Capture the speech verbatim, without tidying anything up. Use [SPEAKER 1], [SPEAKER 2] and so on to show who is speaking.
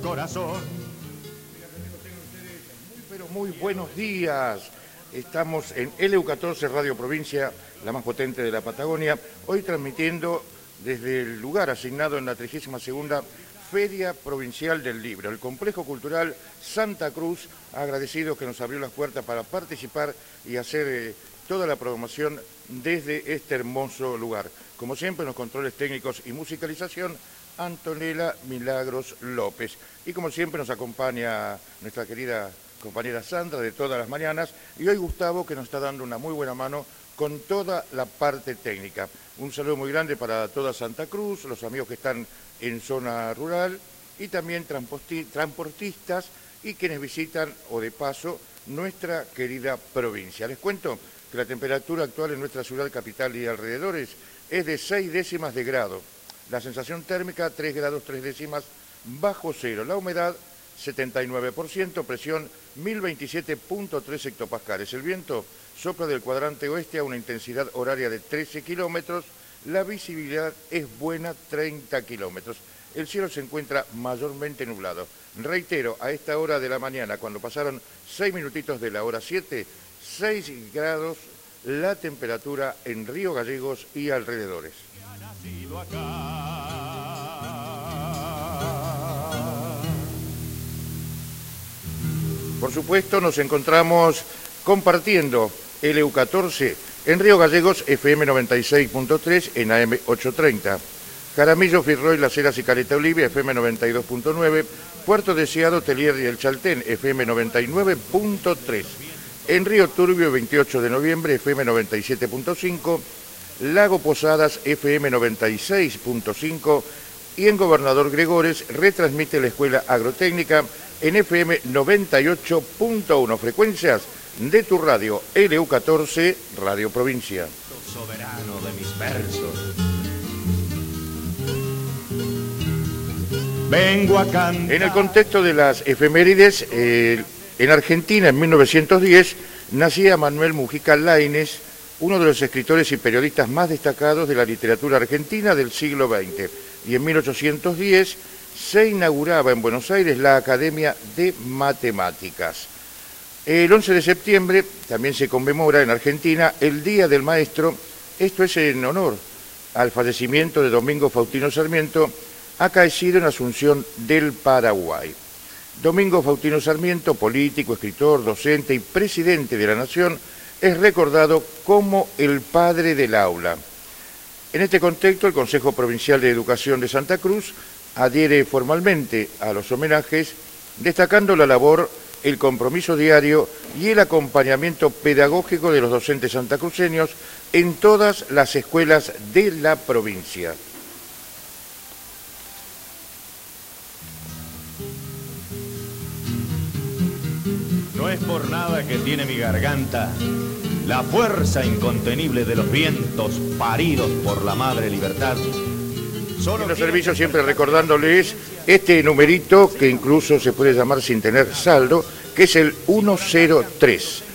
[SPEAKER 1] corazón.
[SPEAKER 2] Muy, pero muy buenos días. Estamos en L U catorce Radio Provincia, la más potente de la Patagonia, hoy transmitiendo desde el lugar asignado en la trigésima segunda Feria Provincial del Libro, el Complejo Cultural Santa Cruz, agradecido que nos abrió las puertas para participar y hacer eh, toda la programación desde este hermoso lugar. Como siempre, en los controles técnicos y musicalización, Antonella Milagros López. Y como siempre nos acompaña nuestra querida compañera Sandra de todas las mañanas, y hoy Gustavo, que nos está dando una muy buena mano con toda la parte técnica. Un saludo muy grande para toda Santa Cruz, los amigos que están en zona rural y también transportistas y quienes visitan o de paso nuestra querida provincia. Les cuento que la temperatura actual en nuestra ciudad capital y alrededores es de seis décimas de grado. La sensación térmica tres grados tres décimas bajo cero. La humedad setenta y nueve por ciento, presión mil veintisiete punto tres hectopascales. El viento sopla del cuadrante oeste a una intensidad horaria de trece kilómetros. La visibilidad es buena, treinta kilómetros. El cielo se encuentra mayormente nublado. Reitero, a esta hora de la mañana, cuando pasaron seis minutitos de la hora siete, seis grados la temperatura en Río Gallegos y alrededores. Por supuesto, nos encontramos compartiendo L U catorce en Río Gallegos, F M noventa y seis punto tres en A M ochocientos treinta. Jaramillo, Firroy, Las Heras y Caleta Olivia, F M noventa y dos punto nueve. Puerto Deseado, Telier y El Chaltén, F M noventa y nueve punto tres. En Río Turbio, veintiocho de noviembre, F M noventa y siete punto cinco. Lago Posadas, F M noventa y seis punto cinco. Y en Gobernador Gregores, retransmite la Escuela Agrotécnica en F M noventa y ocho punto uno. Frecuencias de tu radio L U catorce, Radio Provincia.
[SPEAKER 1] Soberano de mis versos. Vengo a cantar.
[SPEAKER 2] En el contexto de las efemérides, eh, en Argentina en mil novecientos diez nacía Manuel Mujica Lainez, uno de los escritores y periodistas más destacados de la literatura argentina del siglo veinte. Y en mil ochocientos diez se inauguraba en Buenos Aires la Academia de Matemáticas. El once de septiembre también se conmemora en Argentina el Día del Maestro, esto es en honor al fallecimiento de Domingo Faustino Sarmiento, acaecido en Asunción del Paraguay. Domingo Faustino Sarmiento, político, escritor, docente y presidente de la Nación, es recordado como el padre del aula. En este contexto, el Consejo Provincial de Educación de Santa Cruz adhiere formalmente a los homenajes, destacando la labor, el compromiso diario y el acompañamiento pedagógico de los docentes santacruceños en todas las escuelas de la provincia.
[SPEAKER 1] No es por nada que tiene mi garganta la fuerza incontenible de los vientos paridos por la madre libertad.
[SPEAKER 2] Solo en los servicios siempre recordándoles este numerito que incluso se puede llamar sin tener saldo, que es el uno cero tres.